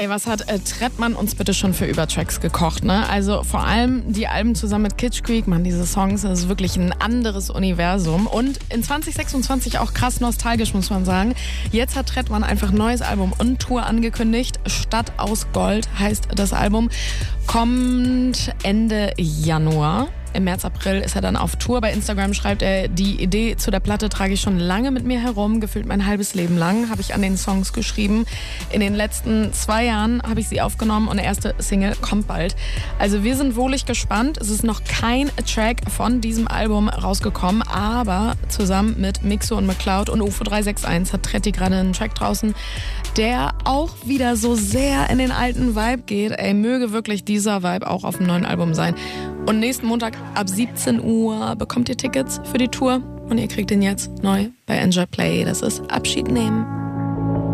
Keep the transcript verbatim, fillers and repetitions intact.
ey, was hat äh, Trettmann uns bitte schon für Übertracks gekocht, ne? Also vor allem die Alben zusammen mit Kitsch Creek, man, diese Songs, das ist wirklich ein anderes Universum. Und in zwanzig sechsundzwanzig auch krass nostalgisch, muss man sagen. Jetzt hat Trettmann einfach ein neues Album und Tour angekündigt. Stadt aus Gold heißt das Album. Kommt Ende Januar. Im März, April ist er dann auf Tour. Bei Instagram schreibt er, die Idee zu der Platte trage ich schon lange mit mir herum. Gefühlt mein halbes Leben lang habe ich an den Songs geschrieben. In den letzten zwei Jahren habe ich sie aufgenommen und der erste Single kommt bald. Also wir sind wohlig gespannt. Es ist noch kein Track von diesem Album rausgekommen, aber zusammen mit Mixo und McCloud und U F O drei sechs eins hat Tretti gerade einen Track draußen, der auch wieder so sehr in den alten Vibe geht. Ey, möge wirklich dieser Vibe auch auf dem neuen Album sein. Und nächsten Montag ab siebzehn Uhr bekommt ihr Tickets für die Tour und ihr kriegt den jetzt neu bei Enjoy Play. Das ist Abschied nehmen.